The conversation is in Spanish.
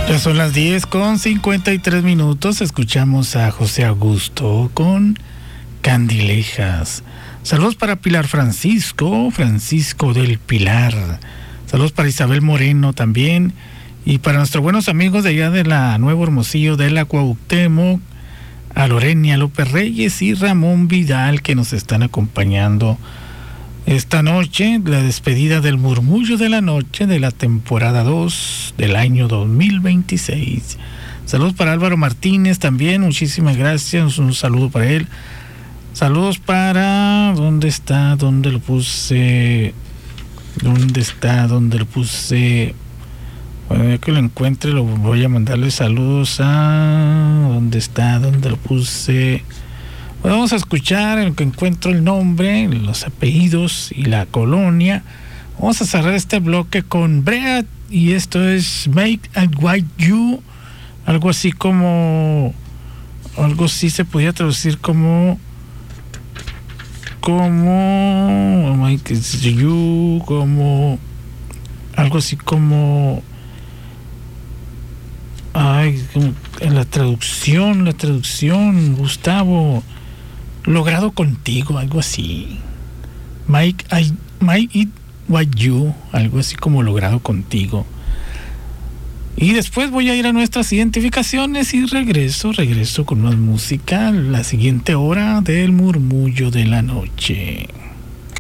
Ya son las 10:53. Escuchamos a José Augusto con Candilejas. Saludos para Pilar Francisco del Pilar. Saludos para Isabel Moreno también. Y para nuestros buenos amigos de allá de la Nuevo Hermosillo, de la Cuauhtémoc, a Lorenia López Reyes y Ramón Vidal, que nos están acompañando esta noche, la despedida del Murmullo de la Noche de la temporada 2 del año 2026. Saludos para Álvaro Martínez también, muchísimas gracias, un saludo para él. Saludos para... ¿Dónde está? ¿Dónde lo puse? Bueno, ya que lo encuentre, lo voy a mandarle saludos a... ¿Dónde está? ¿Dónde lo puse? Vamos a escuchar en lo que encuentro el nombre, los apellidos y la colonia. Vamos a cerrar este bloque con Bread y esto es Make and White You. Algo así se podía traducir como Make You, como algo así como en la traducción, Gustavo. Logrado contigo, algo así. Make it what you, algo así como logrado contigo. Y después voy a ir a nuestras identificaciones y regreso con más música. La siguiente hora del Murmullo de la Noche.